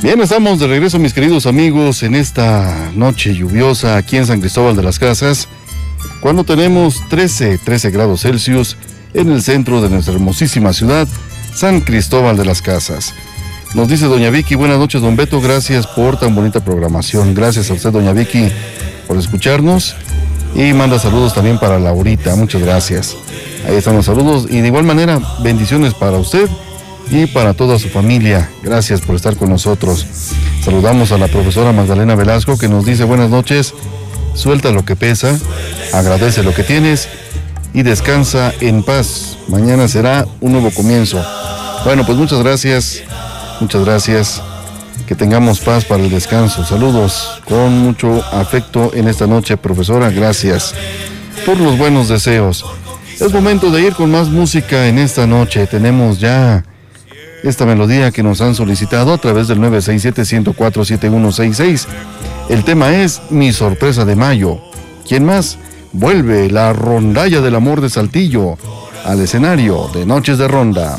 Bien, estamos de regreso, mis queridos amigos, en esta noche lluviosa aquí en San Cristóbal de las Casas, cuando tenemos 13 grados Celsius en el centro de nuestra hermosísima ciudad, San Cristóbal de las Casas. Nos dice doña Vicky: buenas noches, don Beto, gracias por tan bonita programación. Gracias a usted, doña Vicky, por escucharnos, y manda saludos también para Laurita, muchas gracias. Ahí están los saludos, y de igual manera, bendiciones para usted y para toda su familia. Gracias por estar con nosotros. Saludamos a la profesora Magdalena Velasco, que nos dice: buenas noches, suelta lo que pesa, agradece lo que tienes y descansa en paz. Mañana será un nuevo comienzo. Bueno, pues muchas gracias, que tengamos paz para el descanso. Saludos con mucho afecto en esta noche, profesora, gracias por los buenos deseos. Es momento de ir con más música en esta noche. Tenemos ya esta melodía que nos han solicitado a través del 967-104-7166. El tema es Mi Sorpresa de Mayo. ¿Quién más? Vuelve la rondalla del amor de Saltillo al escenario de Noches de Ronda.